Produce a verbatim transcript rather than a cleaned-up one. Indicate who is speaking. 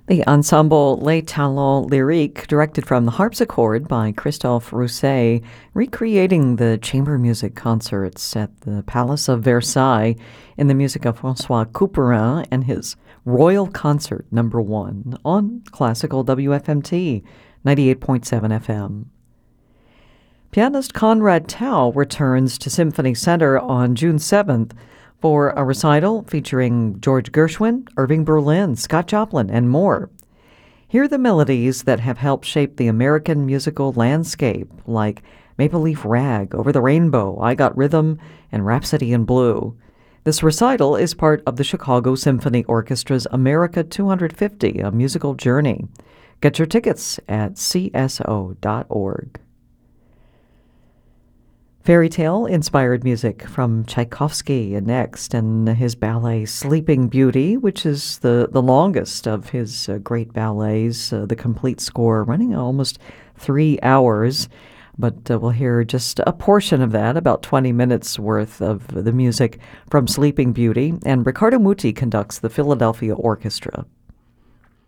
Speaker 1: The ensemble Les Talents Lyriques, directed from the harpsichord by Christophe Rousset, recreating the chamber music concerts at the Palace of Versailles in the music of François Couperin and his Royal Concert Number One on classical W F M T ninety-eight point seven F M. Pianist Conrad Tao returns to Symphony Center on June seventh for a recital featuring George Gershwin, Irving Berlin, Scott Joplin, and more. Hear the melodies that have helped shape the American musical landscape, like Maple Leaf Rag, Over the Rainbow, I Got Rhythm, and Rhapsody in Blue. This recital is part of the Chicago Symphony Orchestra's America two hundred fifty, a musical journey. Get your tickets at c s o dot org. Fairy tale-inspired music from Tchaikovsky next, and his ballet Sleeping Beauty, which is the, the longest of his uh, great ballets, uh, the complete score running almost three hours. But uh, we'll hear just a portion of that, about twenty minutes worth of the music from Sleeping Beauty, and Riccardo Muti conducts the Philadelphia Orchestra.